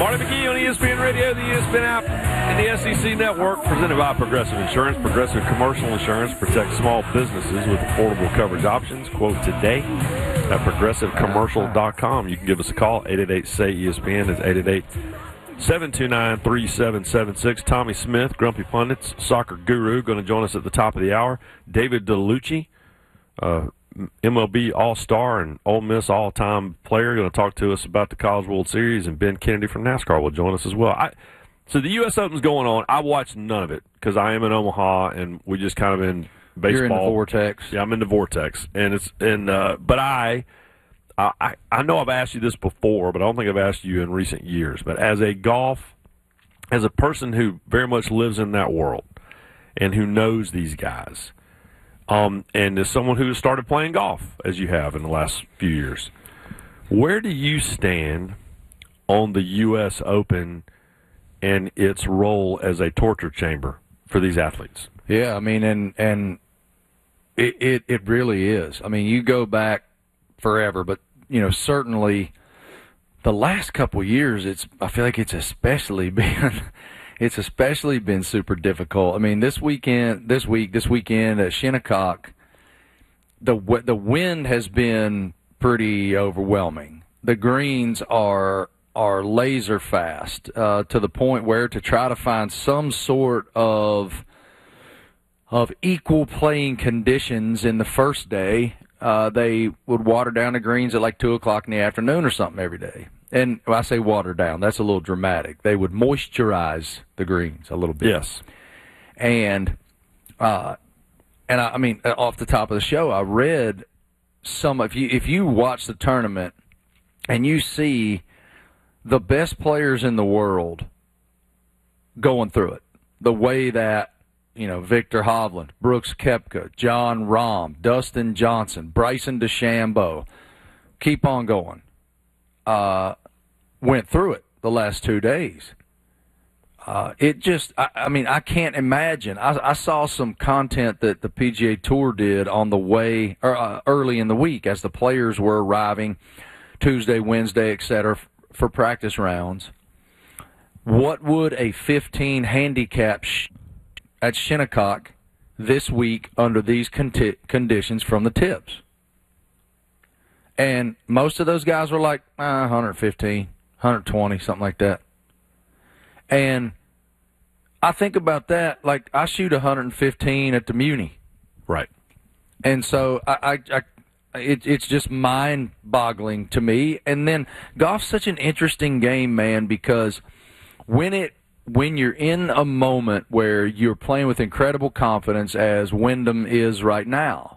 Marty McGee on ESPN Radio, the ESPN app, and the SEC Network, presented by Progressive Insurance. Progressive Commercial Insurance protects small businesses with affordable coverage options. Quote today at progressivecommercial.com. You can give us a call, 888-SAY-ESPN. It's 888-729-3776. Tommy Smith, Grumpy Pundits, soccer guru, going to join us at the top of the hour. David DeLucci, MLB All-Star and Ole Miss all-time player, going to talk to us about the College World Series, and Ben Kennedy from NASCAR will join us as well. So the U.S. Open's going on. I watched none of it because I am in Omaha, and we just kind of in baseball. You're in the vortex. Yeah, I'm in the vortex, but I know I've asked you this before, but I don't think I've asked you in recent years. But as a person who very much lives in that world and who knows these guys. And as someone who has started playing golf, as you have in the last few years, where do you stand on the U.S. Open and its role as a torture chamber for these athletes? Yeah, I mean, and it really is. I mean, you go back forever, but certainly the last couple of years, I feel like it's especially been. It's especially been super difficult. I mean, this weekend at Shinnecock, the wind has been pretty overwhelming. The greens are laser fast to the point where to try to find some sort of equal playing conditions in the first day, they would water down the greens at like 2 o'clock in the afternoon or something every day. And when I say water down, that's a little dramatic. They would moisturize the greens a little bit. Yes. And I mean, off the top of the show, I read if you watch the tournament and you see the best players in the world going through it, the way that, Victor Hovland, Brooks Koepka, John Rahm, Dustin Johnson, Bryson DeChambeau, keep on going. Went through it the last 2 days. I can't imagine. I saw some content that the PGA Tour did on the way, or early in the week as the players were arriving Tuesday, Wednesday, etc., for practice rounds. What would a 15 handicap at Shinnecock this week under these conditions from the tips? And most of those guys were like 115, 120, something like that. And I think about that, like I shoot 115 at the Muni. Right. And so it's just mind-boggling to me. And then golf's such an interesting game, man, because when you're in a moment where you're playing with incredible confidence, as Wyndham is right now,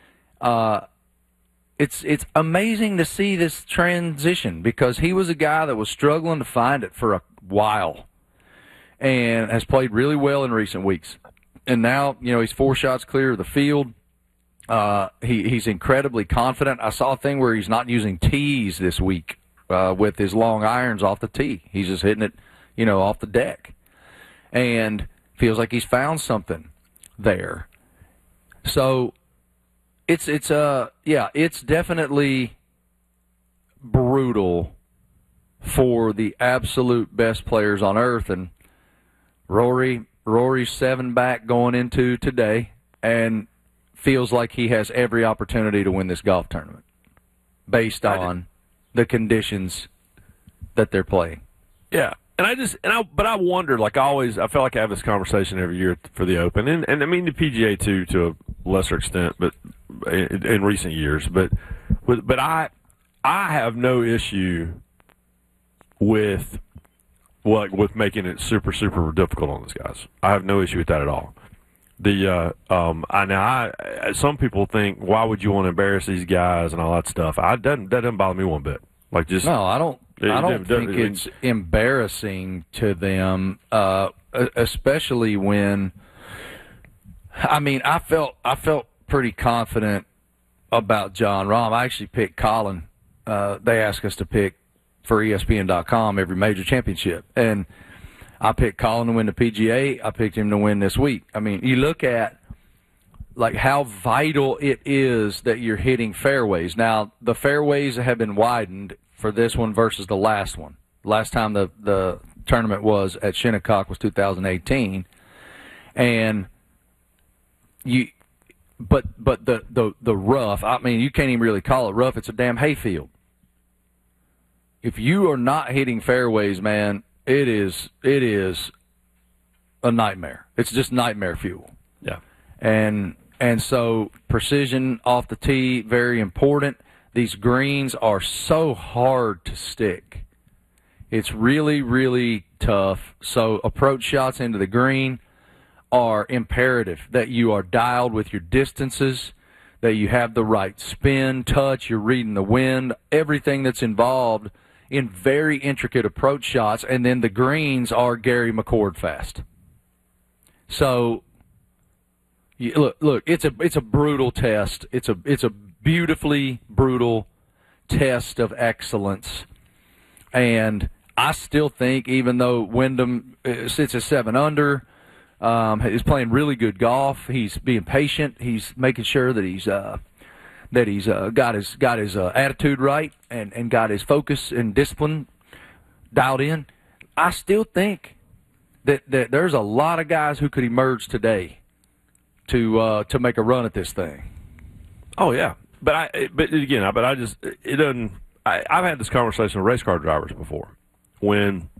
It's amazing to see this transition, because he was a guy that was struggling to find it for a while and has played really well in recent weeks. And now, he's 4 shots clear of the field. He's incredibly confident. I saw a thing where he's not using tees this week with his long irons off the tee. He's just hitting it, off the deck. And feels like he's found something there. So it's definitely brutal for the absolute best players on earth, and Rory's 7 back going into today, and feels like he has every opportunity to win this golf tournament based on the conditions that they're playing. Yeah. But I wonder, like I feel like I have this conversation every year for the Open, and I mean the PGA too, to a lesser extent, but in recent years. But I have no issue with making it super, super difficult on these guys. I have no issue with that at all. Some people think, why would you want to embarrass these guys and all that stuff? That doesn't bother me one bit. No, I don't think it's embarrassing to them, especially when. I mean, I felt pretty confident about John Rahm. I actually picked Colin. They ask us to pick for ESPN.com every major championship, and I picked Colin to win the PGA. I picked him to win this week. I mean, you look at like how vital it is that you're hitting fairways. Now, the fairways have been widened for this one versus the last one. Last time the tournament was at Shinnecock was 2018, and but the rough. I mean, you can't even really call it rough. It's a damn hayfield. If you are not hitting fairways, man, it is a nightmare. It's just nightmare fuel. Yeah. And so precision off the tee, very important. These greens are so hard to stick. It's really, really tough. So approach shots into the green are imperative that you are dialed with your distances, that you have the right spin, touch, you're reading the wind, everything that's involved in very intricate approach shots. And then the greens are Gary McCord fast. So look, it's a brutal test. It's a beautifully brutal test of excellence. And I still think, even though Wyndham sits at 7 under, is playing really good golf, he's being patient, he's making sure that he's got his attitude right and got his focus and discipline dialed in. I still think that there's a lot of guys who could emerge today to make a run at this thing. Oh yeah, but I've had this conversation with race car drivers before. When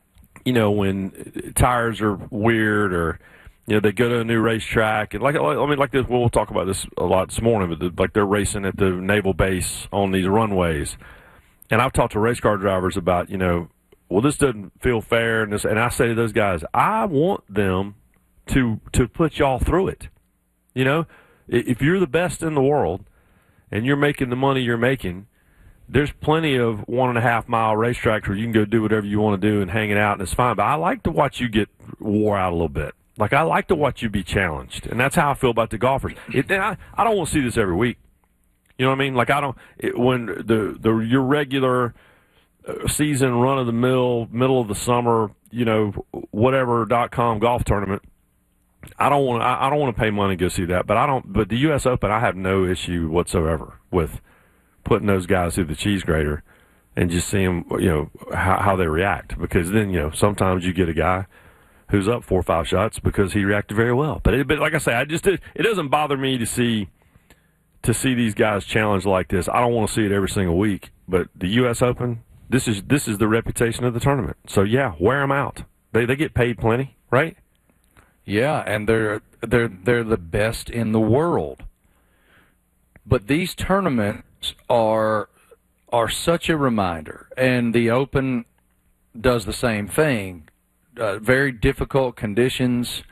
tires are weird, or they go to a new racetrack, and like this. We'll talk about this a lot this morning. But like they're racing at the naval base on these runways, and I've talked to race car drivers about well, this doesn't feel fair, and I say to those guys, I want them to put y'all through it. If you're the best in the world and you're making the money you're making, there's plenty of 1.5 mile racetracks where you can go do whatever you want to do and hang it out, and it's fine. But I like to watch you get wore out a little bit. Like, I like to watch you be challenged, and that's how I feel about the golfers. I don't want to see this every week. You know what I mean? Like, when your regular season, run of the mill, middle of the summer, whatever.com golf tournament, I don't want to pay money to go see that. But the U.S. Open, I have no issue whatsoever with putting those guys through the cheese grater and just seeing how they react, because then sometimes you get a guy who's up 4 or 5 shots because he reacted very well. But like I say, it doesn't bother me to see these guys challenged like this. I don't want to see it every single week. But the U.S. Open, this is the reputation of the tournament. So yeah, wear them out. They get paid plenty, right? Yeah, and they're the best in the world. But these tournaments are such a reminder, and the Open does the same thing. Very difficult conditions.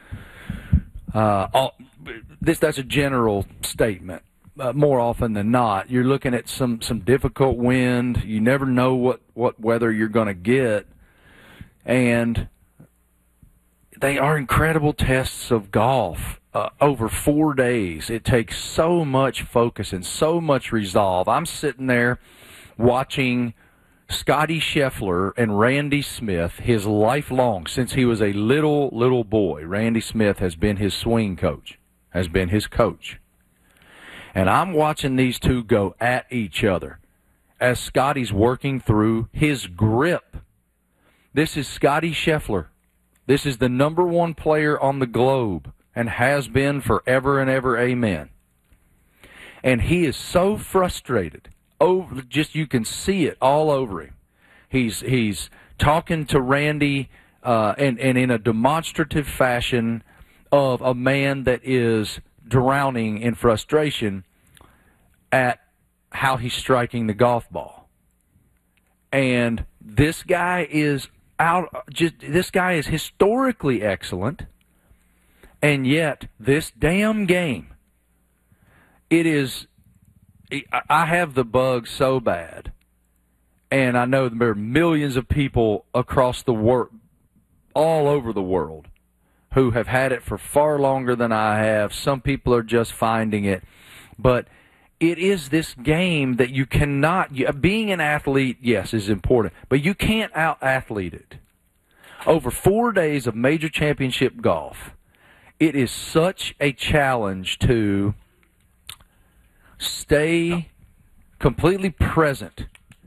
That's a general statement. More often than not, you're looking at some difficult wind. You never know what weather you're going to get, and they are incredible tests of golf. Over 4 days, it takes so much focus and so much resolve. I'm sitting there watching Scotty Scheffler and Randy Smith, his lifelong, since he was a little boy. Randy Smith has been his swing coach, has been his coach. And I'm watching these two go at each other as Scotty's working through his grip. This is Scotty Scheffler. This is the #1 player on the globe and has been forever and ever, amen. And he is so frustrated. You can see it all over him. He's talking to Randy and in a demonstrative fashion of a man that is drowning in frustration at how he's striking the golf ball. And this guy is this guy is historically excellent, and yet this damn game, I have the bug so bad, and I know there are millions of people across the world, all over the world, who have had it for far longer than I have. Some people are just finding it, but it is this game that you cannot. Being an athlete, yes, is important, but you can't out-athlete it. Over 4 days of major championship golf, it is such a challenge to stay completely present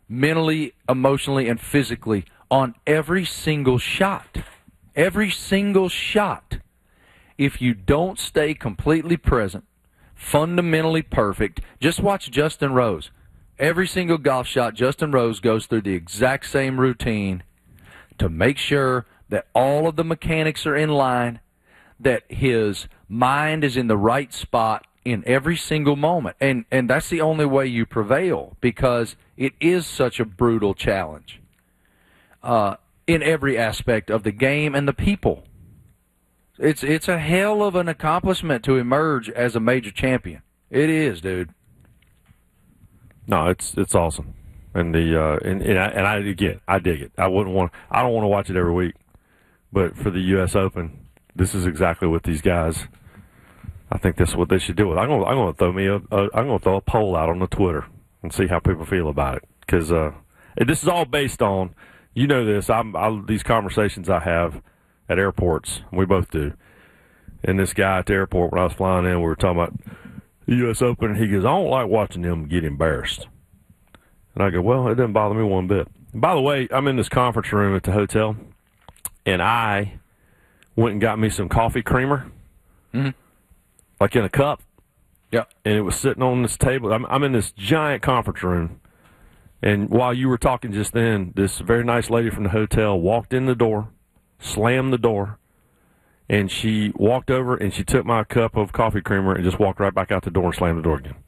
mentally, emotionally, and physically on every single shot. Every single shot. If you don't stay completely present, fundamentally perfect, just watch Justin Rose. Every single golf shot, Justin Rose goes through the exact same routine to make sure that all of the mechanics are in line, that his mind is in the right spot in every single moment. And that's the only way you prevail, because it is such a brutal challenge in every aspect of the game and the people. It's a hell of an accomplishment to emerge as a major champion. It is, dude. No, it's awesome, and I dig it. I don't want to watch it every week, but for the U.S. Open, this is exactly what these guys. I think that's what they should do. I'm going to throw a poll out on the Twitter and see how people feel about it, because this is all based on, you know, this. These conversations I have at airports, we both do. And this guy at the airport, when I was flying in, we were talking about the U.S. Open, and he goes, I don't like watching them get embarrassed. And I go, well, it doesn't bother me one bit. And by the way, I'm in this conference room at the hotel, and I went and got me some coffee creamer, like in a cup. Yeah. And it was sitting on this table. I'm in this giant conference room, and while you were talking just then, this very nice lady from the hotel walked in the door, slammed the door, and she walked over and she took my cup of coffee creamer and just walked right back out the door and slammed the door again.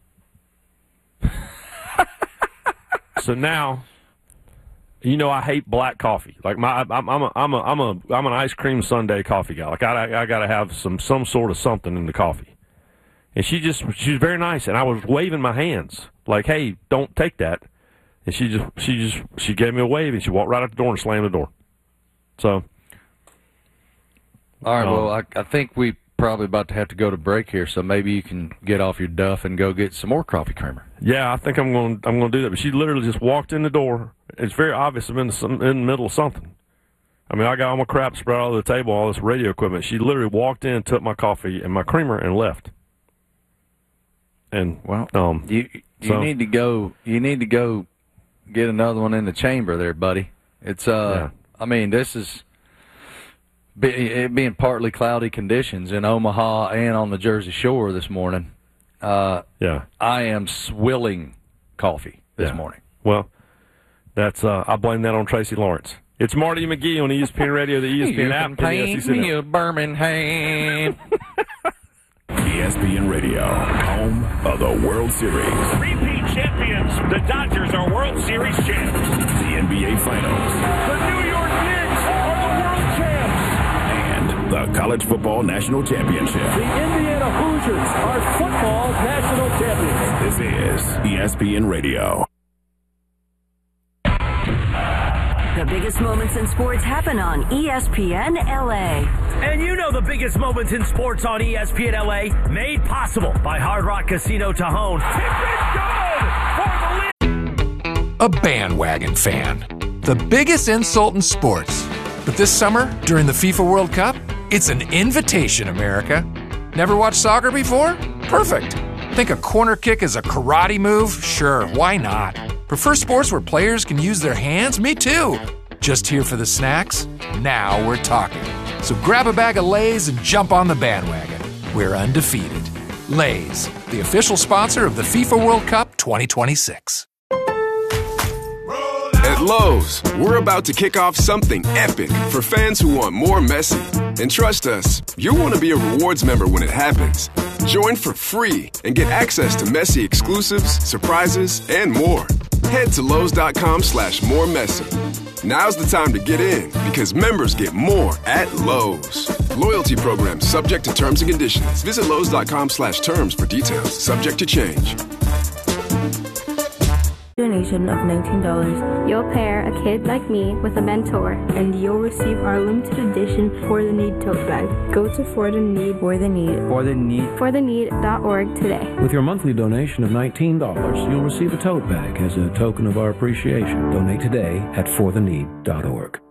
So now, you know, I hate black coffee. Like I'm an ice cream sundae coffee guy. Like I gotta have some sort of something in the coffee. And she was very nice, and I was waving my hands like, hey, don't take that. And she gave me a wave, and she walked right out the door and slammed the door. So. All right, well, I think we probably about to have to go to break here, so maybe you can get off your duff and go get some more coffee creamer. Yeah, I think I'm going to do that. But she literally just walked in the door. It's very obvious I'm in the middle of something. I mean, I got all my crap spread all over the table, all this radio equipment. She literally walked in, took my coffee and my creamer, and left. And well, you need to go. You need to go get another one in the chamber, there, buddy. It's I mean, this is. It being partly cloudy conditions in Omaha and on the Jersey Shore this morning, I am swilling coffee this morning. Well, that's I blame that on Tracy Lawrence. It's Marty McGee on ESPN Radio, the ESPN app, and the SEC Network. Birmingham. ESPN Radio, home of the World Series. Repeat champions, the Dodgers are World Series champs. The NBA Finals. The New York Knicks are the world champs. The College Football National Championship. The Indiana Hoosiers are football national champions. This is ESPN Radio. The biggest moments in sports happen on ESPN LA. And you know the biggest moments in sports on ESPN LA, made possible by Hard Rock Casino Tajon. Tip it good for the lead. A bandwagon fan. The biggest insult in sports. But this summer, during the FIFA World Cup, it's an invitation, America. Never watched soccer before? Perfect. Think a corner kick is a karate move? Sure, why not? Prefer sports where players can use their hands? Me too. Just here for the snacks? Now we're talking. So grab a bag of Lay's and jump on the bandwagon. We're undefeated. Lay's, the official sponsor of the FIFA World Cup 2026. At Lowe's, we're about to kick off something epic for fans who want more Messi. And trust us, you'll want to be a rewards member when it happens. Join for free and get access to Messi exclusives, surprises, and more. Head to Lowe's.com/moremessy. Now's the time to get in because members get more at Lowe's. Loyalty program subject to terms and conditions. Visit Lowe's.com/terms for details. Subject to change. Donation of $19. You'll pair a kid like me with a mentor, and you'll receive our limited edition For the Need tote bag. Go to For the Need, fortheneed.org today. With your monthly donation of $19, you'll receive a tote bag as a token of our appreciation. Donate today at fortheneed.org.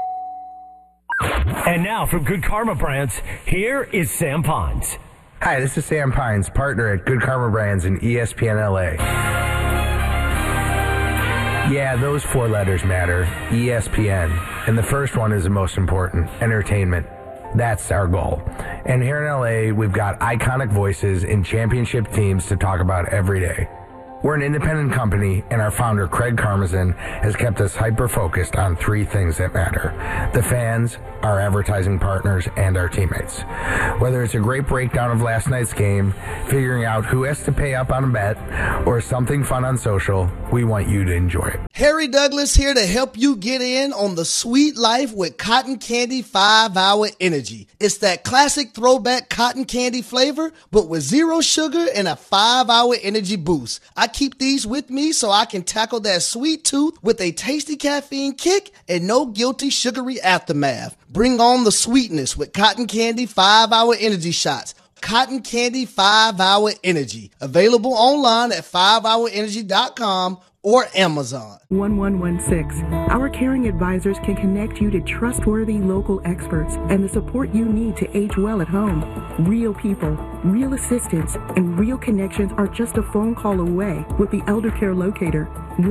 And now from Good Karma Brands, here is Sam Pines. Hi, this is Sam Pines, partner at Good Karma Brands in ESPN LA. Yeah, those 4 letters matter. ESPN. And the first one is the most important. Entertainment. That's our goal. And here in LA, we've got iconic voices in championship teams to talk about every day. We're an independent company, and our founder, Craig Karmazin, has kept us hyper-focused on 3 things that matter. The fans, our advertising partners, and our teammates. Whether it's a great breakdown of last night's game, figuring out who has to pay up on a bet, or something fun on social, we want you to enjoy it. Harry Douglas here to help you get in on the sweet life with Cotton Candy 5-Hour Energy. It's that classic throwback cotton candy flavor, but with 0 sugar and a 5-hour energy boost. I keep these with me so I can tackle that sweet tooth with a tasty caffeine kick and no guilty sugary aftermath. Bring on the sweetness with Cotton Candy 5-Hour Energy Shots. Cotton Candy 5-Hour Energy. Available online at 5hourenergy.com or Amazon. 1116. Our caring advisors can connect you to trustworthy local experts and the support you need to age well at home. Real people, real assistance, and real connections are just a phone call away with the Elder Care Locator.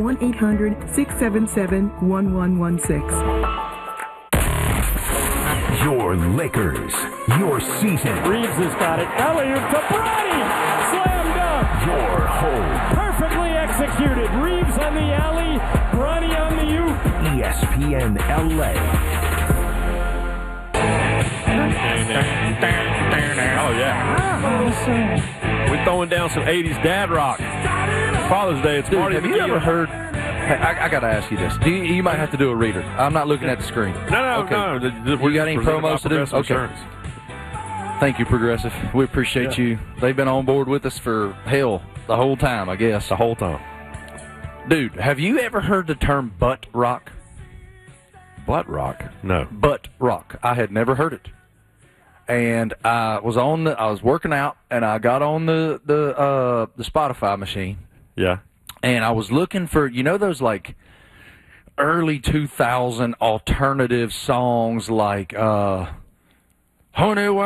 1-800-677-1116. Your Lakers, your season. Reeves has got it. Alley-oop to Bronny. Slam dunk. Your home. Perfectly executed. Reeves on the alley. Bronny on the oop. ESPN LA. Oh, yeah. We're throwing down some 80s dad rock. Father's Day. It's Dude, Marty have you ever heard... Hey, I got to ask you this. You might have to do a reader. I'm not looking at the screen. No. You got any promos to do? Okay. Thank you, Progressive. We appreciate you. They've been on board with us for, hell, the whole time, I guess. The whole time. Dude, have you ever heard the term butt rock? Butt rock? No. Butt rock. I had never heard it. And I was working out, and I got on the Spotify machine. Yeah. And I was looking for, those like early 2000 alternative songs like Honey,